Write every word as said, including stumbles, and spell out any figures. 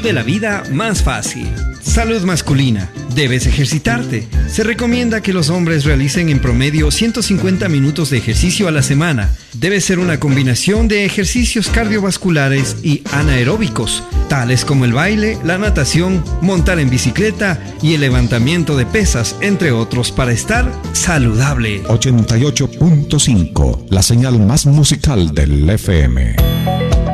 Vive la vida más fácil. Salud masculina. Debes ejercitarte. Se recomienda que los hombres realicen en promedio ciento cincuenta minutos de ejercicio a la semana. Debe ser una combinación de ejercicios cardiovasculares y anaeróbicos, tales como el baile, la natación, montar en bicicleta y el levantamiento de pesas, entre otros, para estar saludable. ochenta y ocho punto cinco, la señal más musical del F M.